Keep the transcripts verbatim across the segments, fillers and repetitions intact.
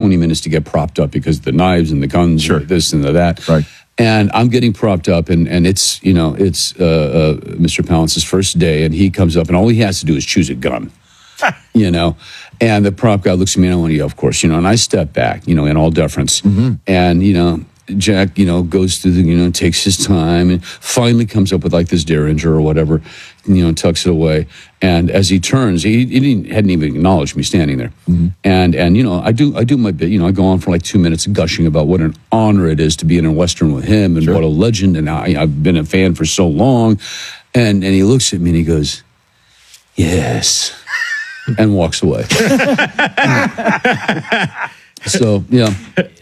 twenty minutes to get propped up because the knives and the guns, Sure. and this and the that. Right. And I'm getting propped up, and, and it's, you know, it's uh, uh, Mister Palance's first day, and he comes up, and all he has to do is choose a gun, you know. And the prop guy looks at me, and I went, yeah, of course, you know, and I step back, you know, in all deference. Mm-hmm. And, you know, Jack, you know, goes through the, you know, takes his time and finally comes up with like this Derringer or whatever, you know, tucks it away. And as he turns, he, he didn't, hadn't even acknowledged me standing there. Mm-hmm. And, and, you know, I do, I do my bit, you know, I go on for like two minutes gushing about what an honor it is to be in a Western with him and sure. what a legend. And I, I've been a fan for so long. And, and he looks at me and he goes, yes, and walks away. So, yeah.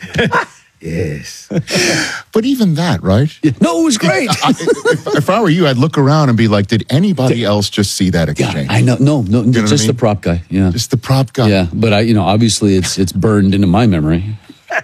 Yes. But even that, right? No, it was great. I, if, if I were you, I'd look around and be like, did anybody else just see that exchange? Yeah, I know. No, no, you know just I mean? the prop guy. Yeah. Just the prop guy. Yeah, but I, you know, obviously it's it's burned into my memory.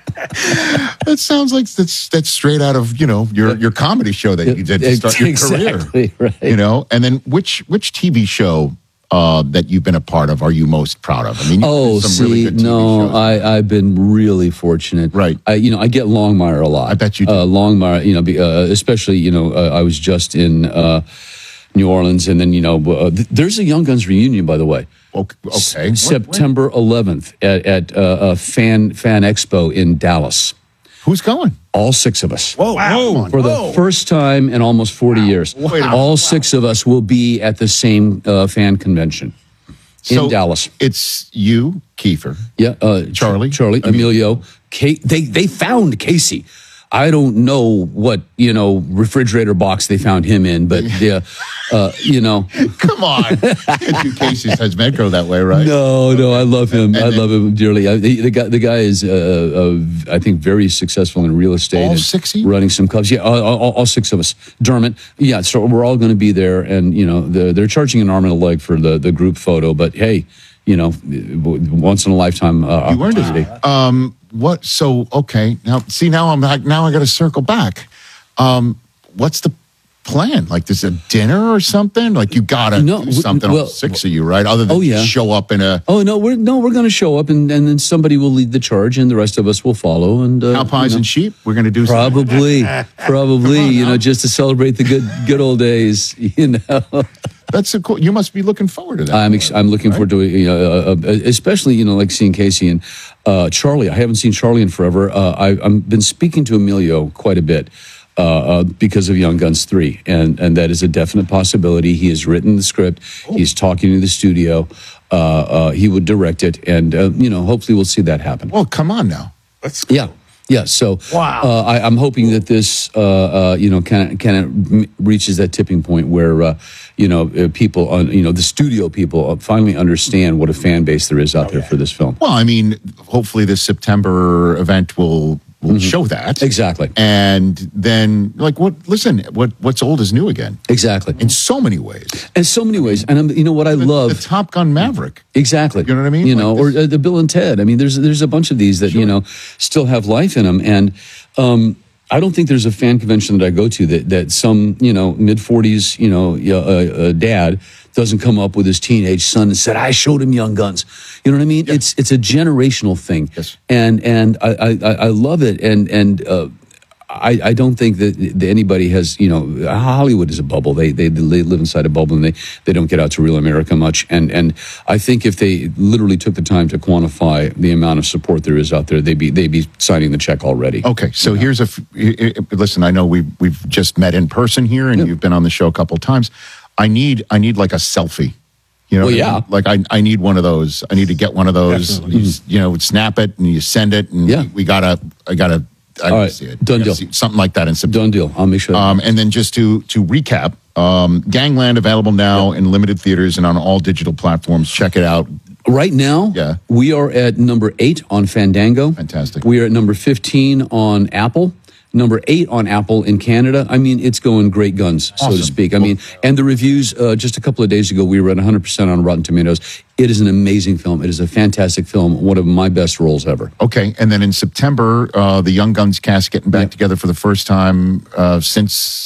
That sounds like that's that's straight out of, you know, your your comedy show that you did to start your exactly, career. Right. You know, and then which which T V show Uh, that you've been a part of are you most proud of? I mean, oh, some see, really good T V no, shows. I, I've been really fortunate. Right. I, you know, I get Longmire a lot. I bet you do. Uh, Longmire, you know, be, uh, especially, you know, uh, I was just in uh, New Orleans, and then, you know, uh, th- there's a Young Guns reunion, by the way. Okay. okay. S- September eleventh at, at uh, a fan fan expo in Dallas. Who's going? All six of us. Whoa, wow. For the Whoa. first time in almost forty wow. years. Wait, all wow. six of us will be at the same uh, fan convention. So in Dallas. It's you, Kiefer. Yeah, uh, Charlie. Charlie, Emilio. Kate, they they found Casey. I don't know what, you know, refrigerator box they found him in, but yeah, uh, you know. Come on. Two Casey's has Medco that way, right? No, no, I love him. And I then, love him dearly. I, the, the guy, the guy is, uh, uh, I think, very successful in real estate. All and six of you? running some clubs. Yeah, all, all, all six of us. Dermot. Yeah, so we're all going to be there, and you know, the, they're charging an arm and a leg for the the group photo. But hey, you know, once in a lifetime uh, you earned opportunity. it. Um, what? So okay. Now, see, now I'm back. Now I got to circle back. Um, what's the plan? Like, there's a dinner or something? Like, you gotta No, do something. well, on six of you, right? Other than oh, yeah. just show up in a Oh no, we're no, we're going to show up, and, and then somebody will lead the charge, and the rest of us will follow. And uh, cow pies you know, and sheep. We're gonna do probably, probably, on you know, now. just to celebrate the good good old days. You know, Something. That's so cool. You must be looking forward to that. I'm ex- I'm looking right? forward to it, you know, uh, uh, especially you know like seeing Casey and uh, Charlie. I haven't seen Charlie in forever. Uh, I, I've been speaking to Emilio quite a bit. Uh, uh, because of Young Guns three, and and that is a definite possibility. He has written the script. Oh. He's talking to the studio. Uh, uh, he would direct it, and uh, you know, hopefully, we'll see that happen. Well, come on now. Let's Yeah, yeah. So, Wow. uh, I, I'm hoping that this, uh, uh, you know, kind of kind of reaches that tipping point where, uh, you know, uh, people on, you know, the studio people finally understand what a fan base there is out there for this film. Well, I mean, hopefully this September event will will mm-hmm. show that Exactly. And then, like, what? Listen, what what's old is new again. Exactly. In so many ways. In so many ways, and I'm, you know what I the, love the Top Gun Maverick. Exactly. You know what I mean? You Like know, this- or uh, the Bill and Ted. I mean, there's there's a bunch of these that Sure. you know still have life in them, and um, I don't think there's a fan convention that I go to that that some you know mid forties you know uh, uh, dad doesn't come up with his teenage son and said, "I showed him Young Guns." You know what I mean? Yeah. It's it's a generational thing, Yes. and and I, I I love it, and and. Uh, I, I don't think that, that anybody has, you know, Hollywood is a bubble. They, they they live inside a bubble, and they, they don't get out to real America much. And and I think if they literally took the time to quantify the amount of support there is out there, they'd be they'd be signing the check already. Okay, so here's a. F- i- i- listen, I know we we've just met in person here, and Yep. you've been on the show a couple of times. I need I need like a selfie. You know, Well, what I yeah. mean? Like I I need one of those. I need to get one of those. You, s- you know, snap it and you send it, and Yeah. we, we gotta. I gotta. I All gotta right, see it. done I gotta deal. see something like that in September. Done deal. I'll make sure. Um, and then just to to recap, um, Gangland available now in limited theaters and on all digital platforms. Check it out. Right now, Yeah. we are at number eight on Fandango. Fantastic. We are at number fifteen on Apple. Number eight on Apple in Canada. I mean, it's going great guns, so to Awesome. speak. I mean, and the reviews, uh, just a couple of days ago, we were at one hundred percent on Rotten Tomatoes. It is an amazing film. It is a fantastic film. One of my best roles ever. Okay, and then in September, uh, the Young Guns cast getting back Yeah. together for the first time uh, since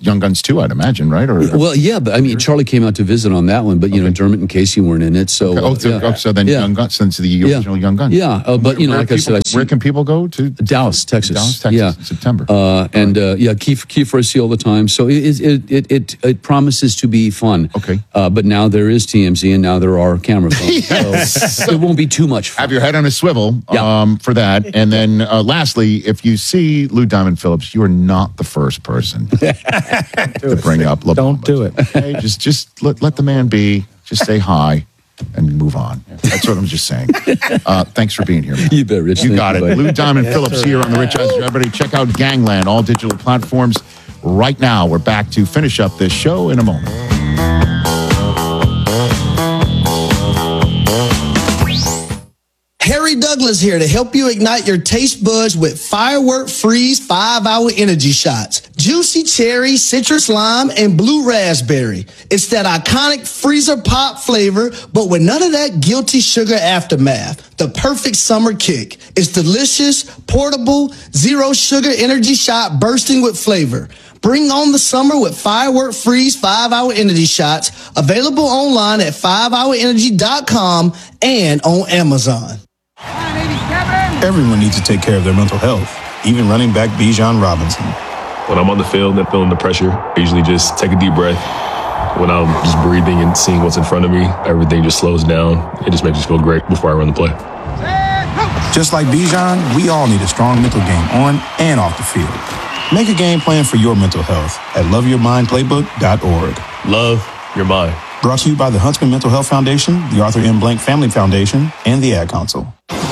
Young Guns two, I'd imagine, right? Or Well, yeah, but I mean, Charlie came out to visit on that one, but you know, Dermot and Casey weren't in it, so Okay. Oh, uh, so, yeah. oh, so then Yeah. Young Guns, since the original Young Guns. Yeah, uh, but you know, Where like I people- said, I see where can people go to? Dallas, Texas. Dallas, Texas, yeah. in September. Uh, and uh, yeah, Kiefer, Kiefer I see all the time. So it it, it it it promises to be fun. Okay. Uh, but now there is T M Z, and now there are camera phones. So it won't be too much fun. Have your head on a swivel Yeah. um, for that. And then uh, lastly, if you see Lou Diamond Phillips, you are not the first person to bring up LeBron. Don't do it. Okay? Just just let, let the man be. Just say hi and move on. That's what I'm just saying. Uh, thanks for being here, man. You bet, Rich. You Thank got it. buddy. Lou Diamond Phillips here on the Rich Eisen. Everybody check out Gangland, all digital platforms right now. We're back to finish up this show in a moment. Harry Douglas here to help you ignite your taste buds with Firework Freeze five hour Energy Shots. Juicy cherry, citrus lime, and blue raspberry. It's that iconic freezer pop flavor, but with none of that guilty sugar aftermath. The perfect summer kick. It's delicious, portable, zero sugar energy shot bursting with flavor. Bring on the summer with Firework Freeze five hour Energy Shots. Available online at five hour energy dot com and on Amazon. Everyone needs to take care of their mental health, even running back Bijan Robinson. When I'm on the field and feeling the pressure, I usually just take a deep breath. When I'm just breathing and seeing what's in front of me, everything just slows down. It just makes me feel great before I run the play. Just like Bijan, we all need a strong mental game on and off the field. Make a game plan for your mental health at love your mind playbook dot org. Love your mind. Brought to you by the Huntsman Mental Health Foundation, the Arthur M. Blank Family Foundation, and the Ad Council.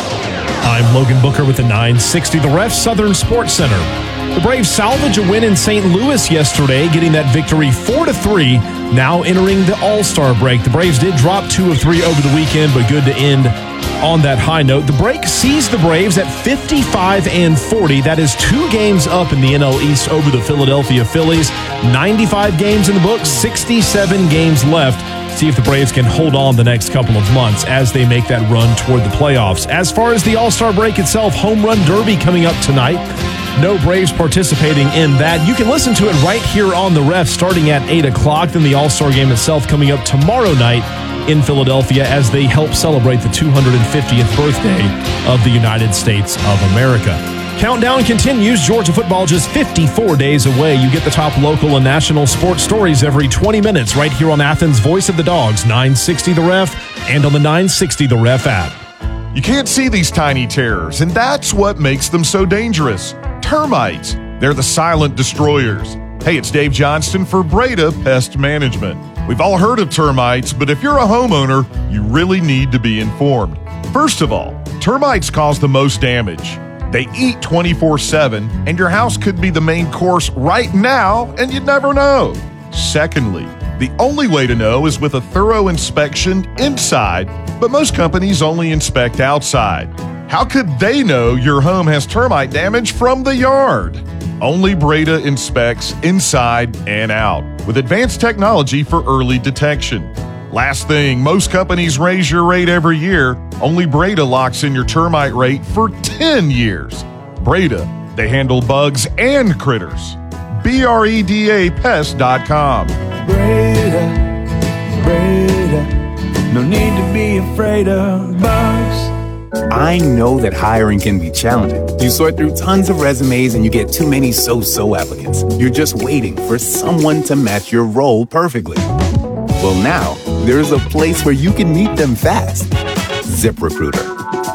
I'm Logan Booker with the nine sixty The Ref Southern Sports Center. The Braves salvage a win in Saint Louis yesterday, getting that victory four to three, now entering the All-Star break. The Braves did drop two of three over the weekend, but good to end on that high note. The break sees the Braves at fifty-five and forty. That is two games up in the N L East over the Philadelphia Phillies. ninety-five games in the books, sixty-seven games left. See if the Braves can hold on the next couple of months as they make that run toward the playoffs. As far as the All-Star break itself, Home Run Derby coming up tonight. No Braves participating in that. You can listen to it right here on the Ref starting at eight o'clock. Then the All-Star game itself coming up tomorrow night in Philadelphia as they help celebrate the two hundred fiftieth birthday of the United States of America. Countdown continues. Georgia football just fifty-four days away. You get the top local and national sports stories every twenty minutes right here on Athens' Voice of the Dogs, nine sixty The Ref, and on the nine sixty The Ref app. You can't see these tiny terrors, and that's what makes them so dangerous. Termites. They're the silent destroyers. Hey, it's Dave Johnston for Breda Pest Management. We've all heard of termites, but if you're a homeowner, you really need to be informed. First of all, termites cause the most damage. They eat twenty-four seven, and your house could be the main course right now, and you'd never know. Secondly, the only way to know is with a thorough inspection inside, but most companies only inspect outside. How could they know your home has termite damage from the yard? Only Breda inspects inside and out with advanced technology for early detection. Last thing, most companies raise your rate every year. Only Breda locks in your termite rate for ten years. Breda, they handle bugs and critters. B R E D A pest dot com. Breda, Breda, no need to be afraid of bugs. I know that hiring can be challenging. You sort through tons of resumes and you get too many so-so applicants. You're just waiting for someone to match your role perfectly. Well, now, there's a place where you can meet them fast. ZipRecruiter.